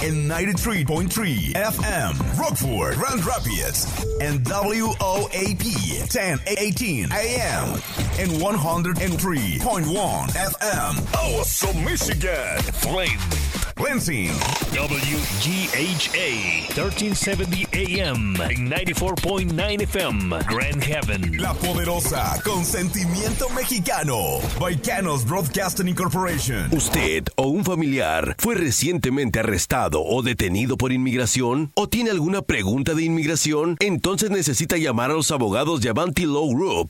en 93.3 FM, Rockford, Grand Rapids, and WOAP 1018 AM, and 103.1 FM, Awesome Michigan, Flint, Lansing, WGHA 1370 AM, and 94.9 FM, Grand Haven, La Poderosa, con sentimiento mexicano, Baicanos Broadcasting Incorporation. ¿Usted o un familiar fue recientemente arrestado o detenido por inmigración? ¿O tiene alguna pregunta de inmigración? Entonces necesita llamar a los abogados de Avanti Law Group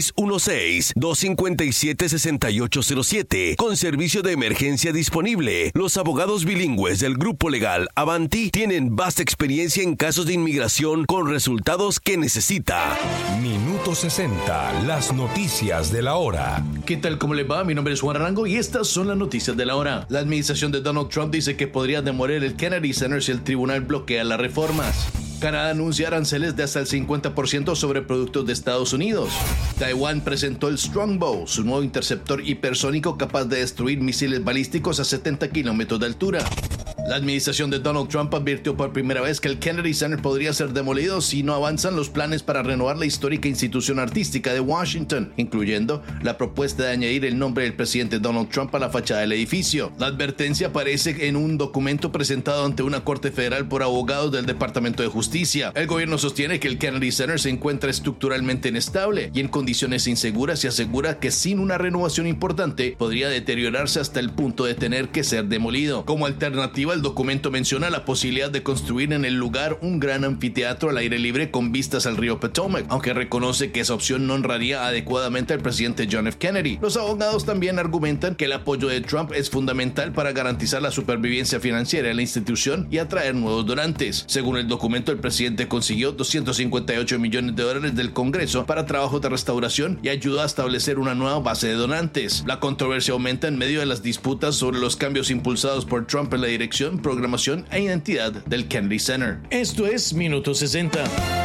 616-257-6807 con servicio de emergencia disponible. Los abogados bilingües del grupo legal Avanti tienen vasta experiencia en casos de inmigración con resultados que necesita. Minuto 60, las noticias de la hora. ¿Qué tal? ¿Cómo le va? Mi nombre es Juan Arango y estas son las noticias de la hora. La administración de Donald Trump dice que podría demoler el Kennedy Center si el tribunal bloquea las reformas. Canadá anuncia aranceles de hasta el 50% sobre productos de Estados Unidos. Taiwán presentó el Strongbow, su nuevo interceptor hipersónico capaz de destruir misiles balísticos a 70 kilómetros de altura. La administración de Donald Trump advirtió por primera vez que el Kennedy Center podría ser demolido si no avanzan los planes para renovar la histórica institución artística de Washington, incluyendo la propuesta de añadir el nombre del presidente Donald Trump a la fachada del edificio. La advertencia aparece en un documento presentado ante una corte federal por abogados del Departamento de Justicia. El gobierno sostiene que el Kennedy Center se encuentra estructuralmente inestable y en condiciones inseguras y asegura que sin una renovación importante podría deteriorarse hasta el punto de tener que ser demolido. Como alternativa, el documento menciona la posibilidad de construir en el lugar un gran anfiteatro al aire libre con vistas al río Potomac, aunque reconoce que esa opción no honraría adecuadamente al presidente John F. Kennedy. Los abogados también argumentan que el apoyo de Trump es fundamental para garantizar la supervivencia financiera de la institución y atraer nuevos donantes. Según el documento, el presidente consiguió $258 millones del Congreso para trabajos de restauración y ayudó a establecer una nueva base de donantes. La controversia aumenta en medio de las disputas sobre los cambios impulsados por Trump en la dirección, programación e identidad del Kennedy Center. Esto es Minuto 60.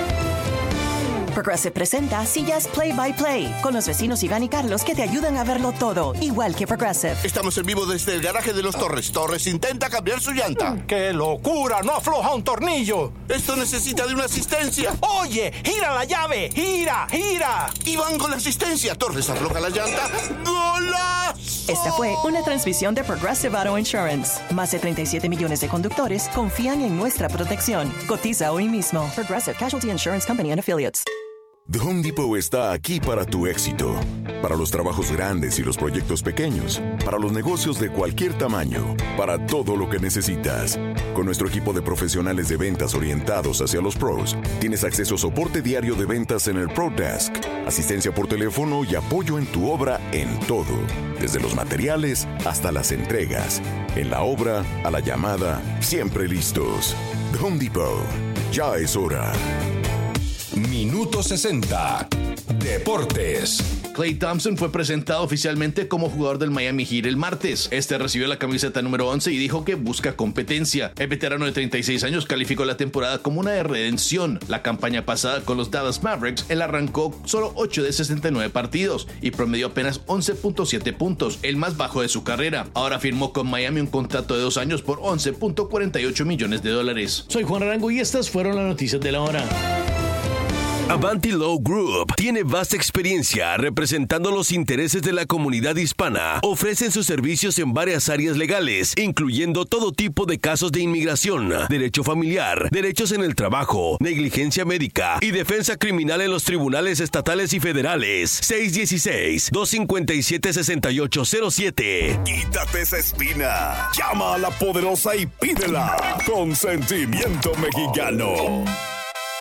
Progressive presenta Sillas Play by Play con los vecinos Iván y Carlos que te ayudan a verlo todo, igual que Progressive. Estamos en vivo desde el garaje de los Torres. Torres intenta cambiar su llanta. ¡Qué locura! ¡No afloja un tornillo! Esto necesita de una asistencia. ¡Oye! ¡Gira la llave! ¡Gira! ¡Gira! Iván con la asistencia. Torres afloja la llanta. ¡Golazo! Esta fue una transmisión de Progressive Auto Insurance. Más de 37 millones de conductores confían en nuestra protección. Cotiza hoy mismo. Progressive Casualty Insurance Company and Affiliates. The Home Depot está aquí para tu éxito. Para los trabajos grandes y los proyectos pequeños. Para los negocios de cualquier tamaño. Para todo lo que necesitas. Con nuestro equipo de profesionales de ventas orientados hacia los pros, tienes acceso a soporte diario de ventas en el Pro Desk, asistencia por teléfono y apoyo en tu obra en todo. Desde los materiales hasta las entregas. En la obra, a la llamada, siempre listos. The Home Depot. Ya es hora. Minuto 60. Deportes. Klay Thompson fue presentado oficialmente como jugador del Miami Heat el martes. Este recibió la camiseta número 11 y dijo que busca competencia. El veterano de 36 años calificó la temporada como una de redención. La campaña pasada con los Dallas Mavericks, él arrancó solo 8 de 69 partidos y promedió apenas 11.7 puntos, el más bajo de su carrera. Ahora firmó con Miami un contrato de 2 años por $11.48 millones. Soy Juan Arango y estas fueron las noticias de la hora. Avanti Law Group tiene vasta experiencia representando los intereses de la comunidad hispana. Ofrecen sus servicios en varias áreas legales, incluyendo todo tipo de casos de inmigración, derecho familiar, derechos en el trabajo, negligencia médica y defensa criminal en los tribunales estatales y federales. 616-257-6807. Quítate esa espina. Llama a La Poderosa y pídela con sentimiento mexicano.